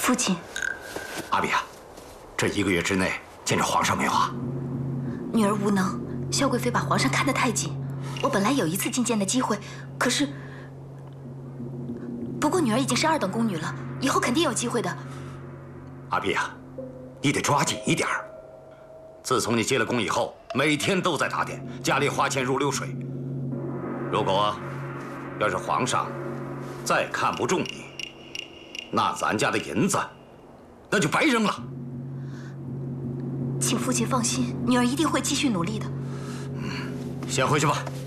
父亲， 阿比啊，这1个月之内见着皇上没有啊？ 女儿无能，萧贵妃把皇上看得太紧。我本来有一次觐见的机会，可是，不过女儿已经是2等宫女了，以后肯定有机会的。 阿碧啊，你得抓紧一点儿。自从你接了宫以后，每天都在打点，家里花钱如流水。如果要是皇上再看不中你，那咱家的银子那就白扔了。 请父亲放心，女儿一定会继续努力的。 先回去吧。